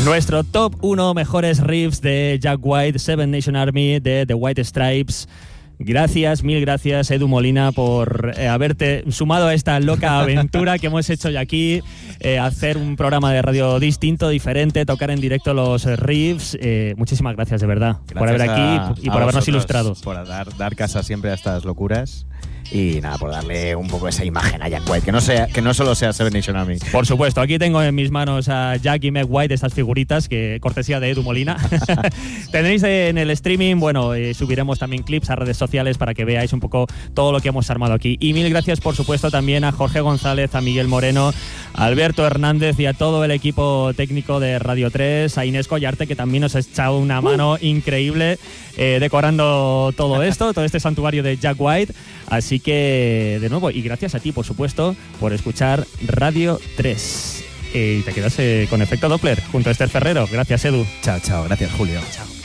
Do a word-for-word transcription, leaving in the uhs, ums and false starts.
Nuestro top uno mejores riffs de Jack White, Seven Nation Army, de The White Stripes. Gracias, mil gracias, Edu Molina, por eh, haberte sumado a esta loca aventura que hemos hecho hoy aquí, eh, hacer un programa de radio distinto, diferente, tocar en directo los riffs. Eh, muchísimas gracias, de verdad, gracias por haber a, aquí y por habernos ilustrado. Por dar, dar casa siempre a estas locuras. Y nada, por darle un poco esa imagen a Jack White, que no sea, que no solo sea Seven Nation Army. Por supuesto, aquí tengo en mis manos a Jack y Meg White, estas figuritas, que cortesía de Edu Molina. Tenéis en el streaming, bueno, eh, subiremos también clips a redes sociales para que veáis un poco todo lo que hemos armado aquí. Y mil gracias, por supuesto, también a Jorge González, a Miguel Moreno, a Alberto Hernández y a todo el equipo técnico de Radio tres, a Inés Collarte, que también nos ha echado una mano uh. increíble eh, decorando todo esto, todo este santuario de Jack White. Así que, de nuevo, y gracias a ti, por supuesto, por escuchar Radio tres. Y te quedas eh, con Efecto Doppler junto a Esther Ferrero. Gracias, Edu. Chao, chao. Gracias, Julio. Chao.